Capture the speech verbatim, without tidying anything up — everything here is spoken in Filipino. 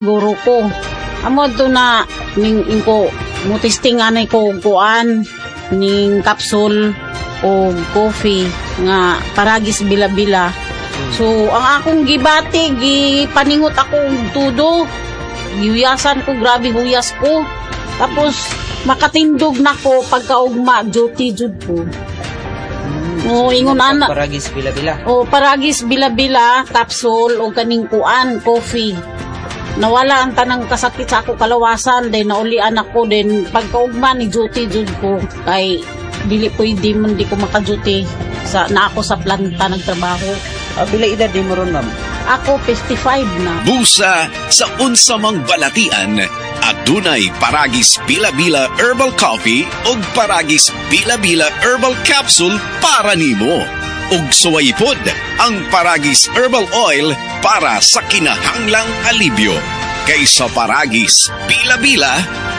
guro ko. Amo to na ning inko mutistingan ko kuan ning capsule o coffee nga paragis bila-bila. So ang akong gibati gipaningot ako og tudo. Gihuyasan ko, grabe huyas ko. Tapos makatindog nako pagkaugma duty jud ko. O ingon ana paragis bila-bila. O paragis bila-bila capsule o kaning kuan coffee. Nawala ang tanang kasakit sa ako kalawasan, then naulian ako, then pagkaugma ni duty jud ko kay dili pwede man di ko maka-duty sa na ako sa planta nagtrabaho. Ah, bila edad di mo ron, ma'am? Ako fifty-five na. Busa sa unsamang balatian, adunay Paragis Bila-Bila Herbal Coffee ug Paragis Bila-Bila Herbal Capsule para nimo. Ug suwaypod ang Paragis Herbal Oil para sa kinahanglang alibyo. Kaysa Paragis Bila-Bila,